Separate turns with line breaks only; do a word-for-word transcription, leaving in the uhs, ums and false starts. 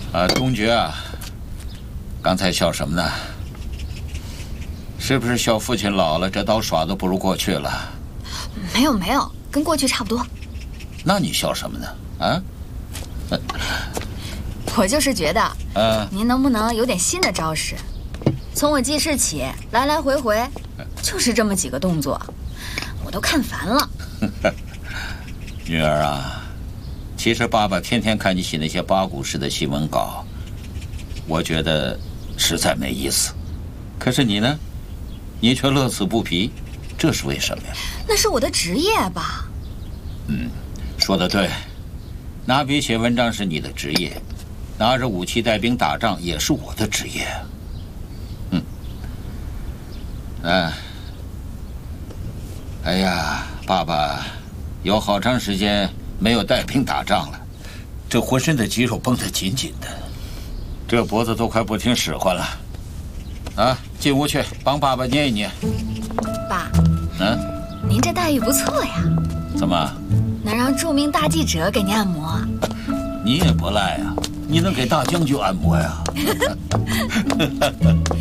啊，公爵啊，刚才笑什么呢？是不是笑父亲老了，这刀耍的不如过去了？
没有没有，跟过去差不多。
那你笑什么呢？啊？
我就是觉得，
嗯、
啊，您能不能有点新的招式？从我记事起，来来回回，就是这么几个动作，我都看烦了。
女儿啊，其实爸爸天天看你写那些八股式的新闻稿，我觉得实在没意思。可是你呢？你却乐此不疲，这是为什么呀？
那是我的职业吧？
嗯，说得对，拿笔写文章是你的职业，拿着武器带兵打仗也是我的职业。嗯，哎，哎呀，爸爸有好长时间没有带兵打仗了，这浑身的肌肉绷得紧紧的，这脖子都快不听使唤了。啊，进屋去帮爸爸捏一捏。
爸，
嗯，
您这待遇不错呀。
怎么？
能让著名大记者给您按摩？
你也不赖啊，你能给大将军按摩呀？